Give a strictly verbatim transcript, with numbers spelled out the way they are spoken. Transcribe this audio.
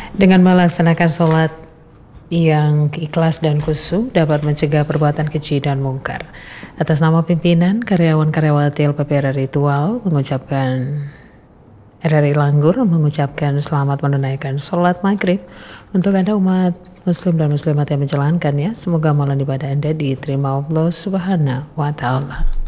Dengan melaksanakan sholat yang ikhlas dan khusyuk dapat mencegah perbuatan keji dan mungkar. Atas nama pimpinan karyawan-karyawati L P P R R Ritual mengucapkan R R I Langgur mengucapkan selamat menunaikan sholat maghrib untuk Anda umat muslim dan muslimat yang menjalankannya. Semoga amalan ibadah Anda diterima Allah Subhanahu wa Ta'ala.